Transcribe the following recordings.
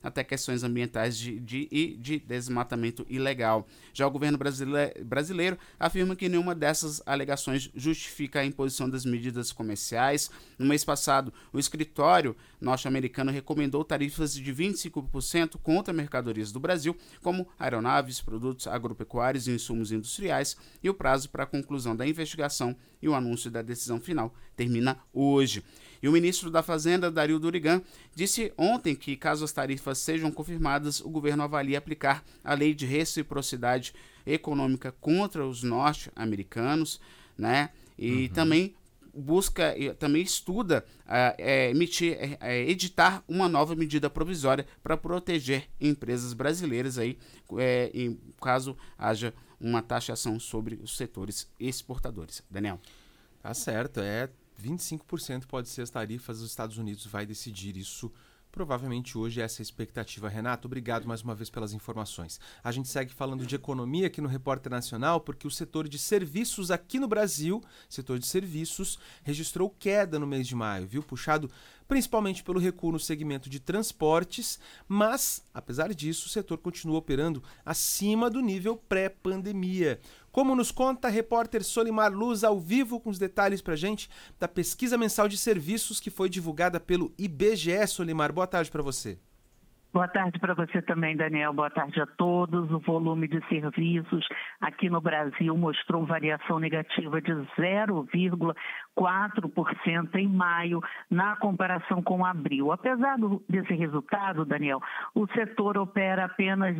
até questões ambientais e de desmatamento ilegal. Já o governo brasileiro afirma que nenhuma dessas alegações justifica a imposição das medidas comerciais. No mês passado, o escritório norte-americano recomendou tarifas de 25% contra mercadorias do Brasil, como aeronaves, produtos agropecuários e insumos industriais, e o prazo para a conclusão da investigação e o anúncio da decisão final termina hoje. E o ministro da Fazenda, Dario Durigan, disse ontem que, caso as tarifas sejam confirmadas, o governo avalia aplicar a lei de reciprocidade econômica contra os norte-americanos, né? E também estuda editar uma nova medida provisória para proteger empresas brasileiras aí, em caso haja uma taxação sobre os setores exportadores. Daniel. Tá certo, 25% pode ser as tarifas, os Estados Unidos vai decidir isso. Provavelmente hoje essa é a expectativa. Renato, obrigado mais uma vez pelas informações. A gente segue falando de economia aqui no Repórter Nacional, porque o setor de serviços aqui no Brasil, setor de serviços, registrou queda no mês de maio, viu? Puxado principalmente pelo recuo no segmento de transportes, mas, apesar disso, o setor continua operando acima do nível pré-pandemia. Como nos conta a repórter Solimar Luz, ao vivo com os detalhes pra gente da pesquisa mensal de serviços que foi divulgada pelo IBGE. Solimar, boa tarde para você. Boa tarde para você também, Daniel. Boa tarde a todos. O volume de serviços aqui no Brasil mostrou variação negativa de 0,4% em maio, na comparação com abril. Apesar desse resultado, Daniel, o setor opera apenas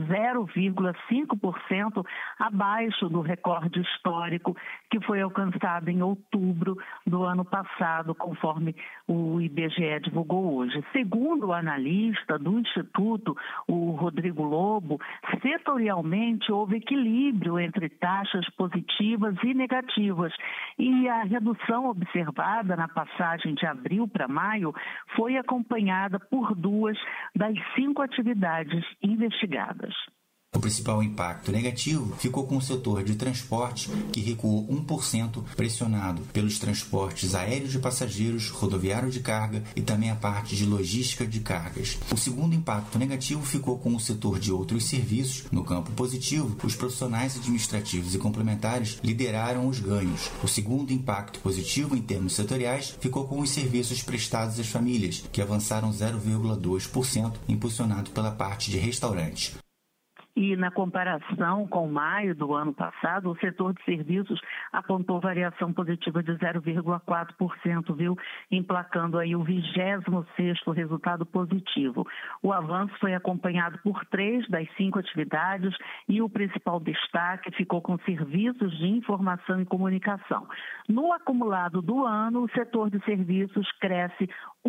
0,5% abaixo do recorde histórico que foi alcançado em outubro do ano passado, conforme o IBGE divulgou hoje. Segundo o analista do Instituto, o Rodrigo Lobo, setorialmente houve equilíbrio entre taxas positivas e negativas, e a redução observada na passagem de abril para maio foi acompanhada por 2 das 5 atividades investigadas. O principal impacto negativo ficou com o setor de transporte, que recuou 1%, pressionado pelos transportes aéreos de passageiros, rodoviário de carga e também a parte de logística de cargas. O segundo impacto negativo ficou com o setor de outros serviços. No campo positivo, os profissionais administrativos e complementares lideraram os ganhos. O segundo impacto positivo em termos setoriais ficou com os serviços prestados às famílias, que avançaram 0,2%, impulsionado pela parte de restaurantes. E na comparação com maio do ano passado, o setor de serviços apontou variação positiva de 0,4%, viu? Emplacando aí o 26º resultado positivo. O avanço foi acompanhado por 3 das 5 atividades e o principal destaque ficou com serviços de informação e comunicação. No acumulado do ano, o setor de serviços cresce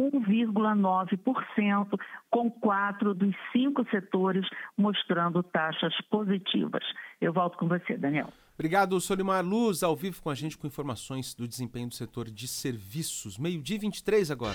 1,9%, com 4 dos 5 setores mostrando taxas positivas. Eu volto com você, Daniel. Obrigado, Solimar Luz, ao vivo com a gente com informações do desempenho do setor de serviços. 12h23 agora.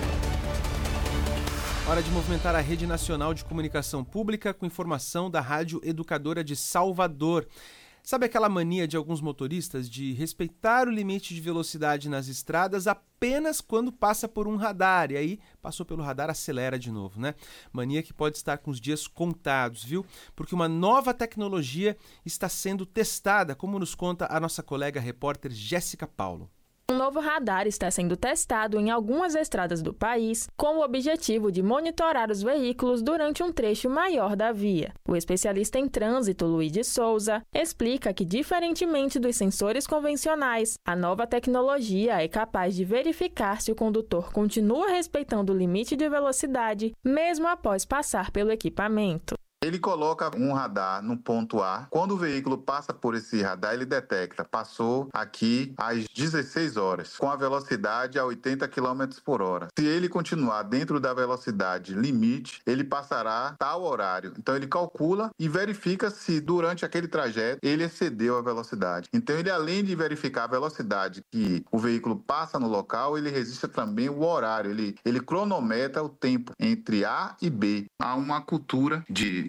Hora de movimentar a Rede Nacional de Comunicação Pública com informação da Rádio Educadora de Salvador. Sabe aquela mania de alguns motoristas de respeitar o limite de velocidade nas estradas apenas quando passa por um radar, e aí passou pelo radar, acelera de novo, né? Mania que pode estar com os dias contados, viu? Porque uma nova tecnologia está sendo testada, como nos conta a nossa colega repórter Jéssica Paulo. Um novo radar está sendo testado em algumas estradas do país com o objetivo de monitorar os veículos durante um trecho maior da via. O especialista em trânsito, Luiz de Souza, explica que, diferentemente dos sensores convencionais, a nova tecnologia é capaz de verificar se o condutor continua respeitando o limite de velocidade, mesmo após passar pelo equipamento. Ele coloca um radar no ponto A. Quando o veículo passa por esse radar, ele detecta, passou aqui às 16 horas, com a velocidade a 80 km por hora. Se ele continuar dentro da velocidade limite, ele passará tal horário. Então ele calcula e verifica se durante aquele trajeto ele excedeu a velocidade. Então ele, além de verificar a velocidade que o veículo passa no local, ele registra também o horário. Ele cronometra o tempo entre A e B. Há uma cultura de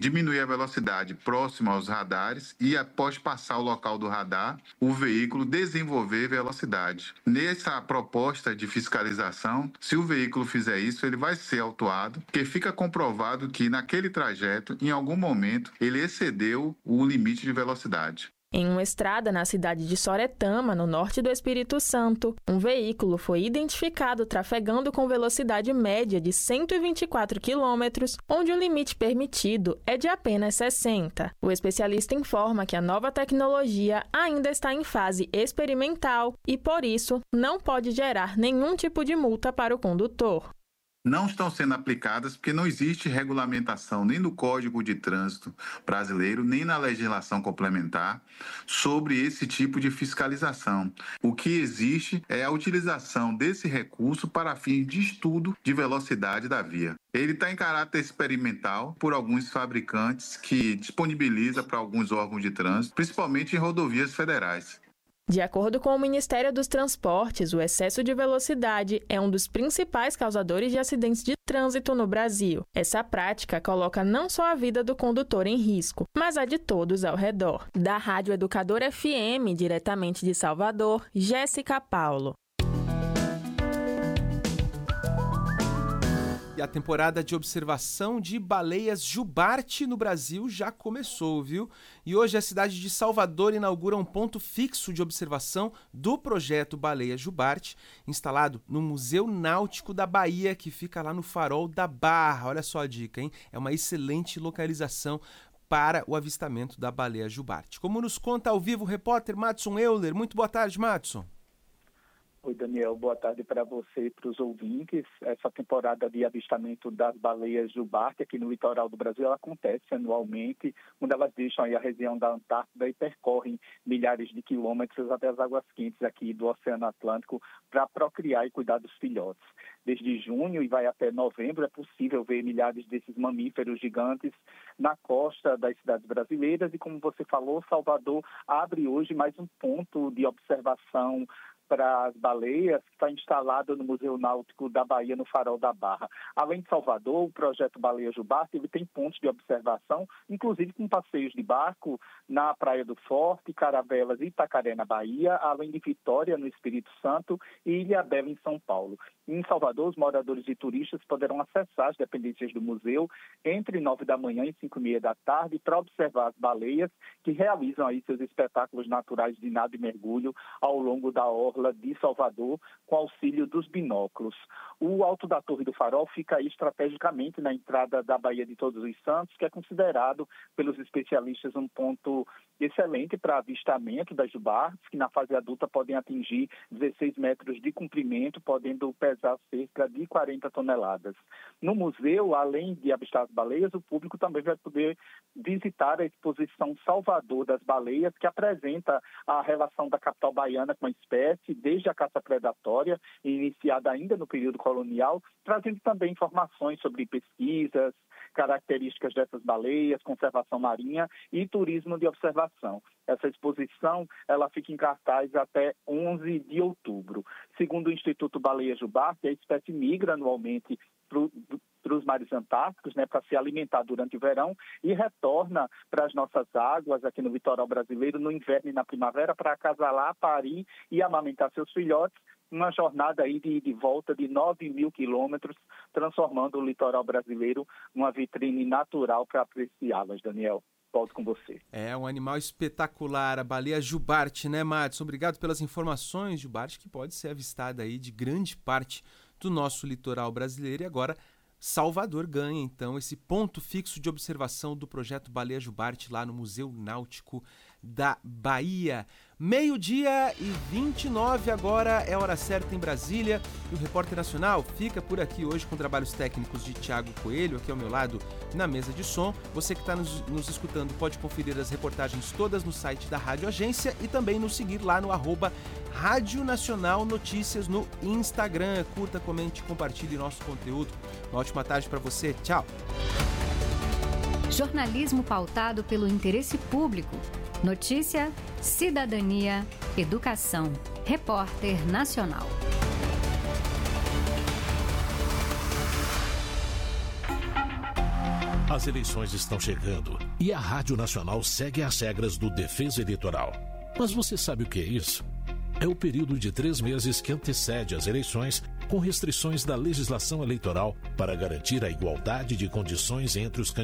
diminuir a velocidade próxima aos radares e, após passar o local do radar, o veículo desenvolver velocidade. Nessa proposta de fiscalização, se o veículo fizer isso, ele vai ser autuado, porque fica comprovado que naquele trajeto, em algum momento, ele excedeu o limite de velocidade. Em uma estrada na cidade de Soretama, no norte do Espírito Santo, um veículo foi identificado trafegando com velocidade média de 124 km, onde o limite permitido é de apenas 60. O especialista informa que a nova tecnologia ainda está em fase experimental e, por isso, não pode gerar nenhum tipo de multa para o condutor. Não estão sendo aplicadas porque não existe regulamentação nem no Código de Trânsito brasileiro, nem na legislação complementar sobre esse tipo de fiscalização. O que existe é a utilização desse recurso para fins de estudo de velocidade da via. Ele está em caráter experimental por alguns fabricantes que disponibiliza para alguns órgãos de trânsito, principalmente em rodovias federais. De acordo com o Ministério dos Transportes, o excesso de velocidade é um dos principais causadores de acidentes de trânsito no Brasil. Essa prática coloca não só a vida do condutor em risco, mas a de todos ao redor. Da Rádio Educador FM, diretamente de Salvador, Jéssica Paulo. E a temporada de observação de baleias jubarte no Brasil já começou, viu? E hoje a cidade de Salvador inaugura um ponto fixo de observação do projeto Baleia Jubarte, instalado no Museu Náutico da Bahia, que fica lá no Farol da Barra. Olha só a dica, hein? É uma excelente localização para o avistamento da baleia jubarte. Como nos conta ao vivo o repórter Madson Euler. Muito boa tarde, Madson. Oi, Daniel. Boa tarde para você e para os ouvintes. Essa temporada de avistamento das baleias jubarte aqui no litoral do Brasil, ela acontece anualmente, quando elas deixam aí a região da Antártida e percorrem milhares de quilômetros até as águas quentes aqui do Oceano Atlântico para procriar e cuidar dos filhotes. Desde junho e vai até novembro é possível ver milhares desses mamíferos gigantes na costa das cidades brasileiras e, como você falou, Salvador abre hoje mais um ponto de observação para as baleias, que está instalado no Museu Náutico da Bahia, no Farol da Barra. Além de Salvador, o projeto Baleia Jubarte ele tem pontos de observação, inclusive com passeios de barco na Praia do Forte, Caravelas e Itacaré, na Bahia, além de Vitória, no Espírito Santo, e Ilhabela, em São Paulo. Em Salvador, os moradores e turistas poderão acessar as dependências do museu entre 9 da manhã e 5h30 da tarde para observar as baleias que realizam aí seus espetáculos naturais de nado e mergulho ao longo da orla de Salvador, com auxílio dos binóculos. O Alto da Torre do Farol fica aí estrategicamente na entrada da Baía de Todos os Santos, que é considerado pelos especialistas um ponto excelente para avistamento das jubartes, que na fase adulta podem atingir 16 metros de comprimento, podendo pesar cerca de 40 toneladas. No museu, além de avistar as baleias, o público também vai poder visitar a exposição Salvador das Baleias, que apresenta a relação da capital baiana com a espécie, desde a caça predatória, iniciada ainda no período colonial, trazendo também informações sobre pesquisas, características dessas baleias, conservação marinha e turismo de observação. Essa exposição ela fica em cartaz até 11 de outubro. Segundo o Instituto Baleia Jubarte, a espécie migra anualmente para os mares antárticos, para se alimentar durante o verão e retorna para as nossas águas aqui no litoral brasileiro no inverno e na primavera para acasalar, parir e amamentar seus filhotes, uma jornada aí de volta de 9.000 quilômetros, transformando o litoral brasileiro numa vitrine natural para apreciá-las, Daniel. Volto com você. É um animal espetacular, a baleia jubarte, né, Madson? Obrigado pelas informações, jubarte, que pode ser avistada aí de grande parte do nosso litoral brasileiro. E agora Salvador ganha, então, esse ponto fixo de observação do projeto Baleia Jubarte lá no Museu Náutico da Bahia. 12h29 agora, é hora certa em Brasília. E o Repórter Nacional fica por aqui hoje com trabalhos técnicos de Thiago Coelho, aqui ao meu lado na mesa de som. Você que está nos escutando pode conferir as reportagens todas no site da Rádio Agência e também nos seguir lá no @Rádio Nacional Notícias no Instagram. Curta, comente, compartilhe nosso conteúdo. Uma ótima tarde para você. Tchau. Jornalismo pautado pelo interesse público. Notícia, cidadania, educação. Repórter Nacional. As eleições estão chegando e a Rádio Nacional segue as regras do Defesa Eleitoral. Mas você sabe o que é isso? É o período de 3 meses que antecede as eleições, com restrições da legislação eleitoral para garantir a igualdade de condições entre os candidatos